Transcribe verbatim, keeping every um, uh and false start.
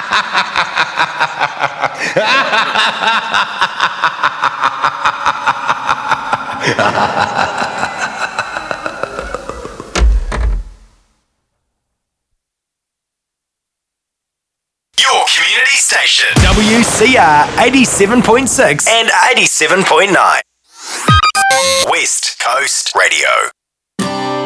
Your community station. W C R eighty-seven point six And eighty-seven point nine. West Coast Radio.